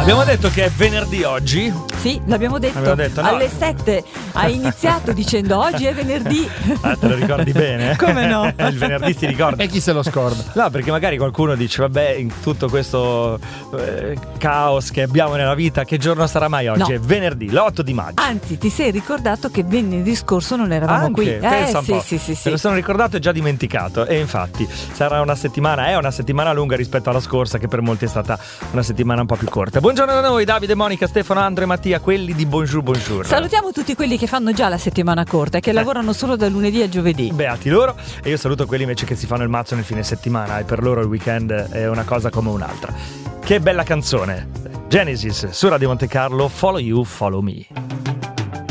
Abbiamo detto che è venerdì oggi. Sì, l'abbiamo detto, no. Alle 7 hai iniziato dicendo oggi è venerdì. Te lo ricordi bene? Come no? Il venerdì si ricorda. E chi se lo scorda? No, perché magari qualcuno dice vabbè, in tutto questo caos che abbiamo nella vita, che giorno sarà mai oggi? No. È venerdì, l'8 di maggio. Anzi, ti sei ricordato che venerdì scorso non eravamo qui. Pensa un po'. Sì. Me lo sono ricordato e già dimenticato. E infatti sarà una settimana lunga rispetto alla scorsa, che per molti è stata una settimana un po' più corta. Buongiorno a noi, Davide, Monica, Stefano, Andro e Mattia, quelli di Bonjour. Salutiamo tutti quelli che fanno già la settimana corta e che lavorano solo da lunedì a giovedì. Beati loro. E io saluto quelli invece che si fanno il mazzo nel fine settimana, e per loro il weekend è una cosa come un'altra. Che bella canzone, Genesis su Radio Monte Carlo, Follow You, Follow Me.